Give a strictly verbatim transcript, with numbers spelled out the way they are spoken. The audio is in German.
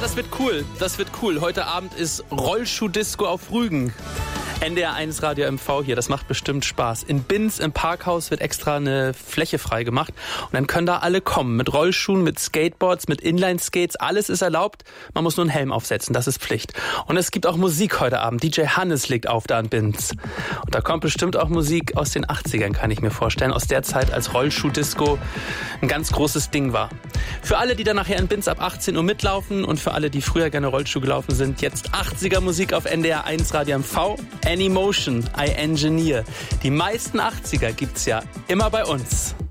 das wird cool. Das wird cool. Heute Abend ist Rollschuh-Disco auf Rügen. N D R eins Radio M V hier, das macht bestimmt Spaß. In Binz im Parkhaus wird extra eine Fläche frei gemacht und dann können da alle kommen. Mit Rollschuhen, mit Skateboards, mit Inline-Skates, alles ist erlaubt. Man muss nur einen Helm aufsetzen, das ist Pflicht. Und es gibt auch Musik heute Abend. D J Hannes legt auf da in Binz. Und da kommt bestimmt auch Musik aus den achtzigern, kann ich mir vorstellen. Aus der Zeit, als Rollschuh-Disco ein ganz großes Ding war. Für alle, die dann nachher in Binz ab achtzehn Uhr mitlaufen und für alle, die früher gerne Rollschuh gelaufen sind, jetzt achtziger Musik auf N D R eins Radio M V. Any Motion, I Engineer. Die meisten achtziger gibt's ja immer bei uns.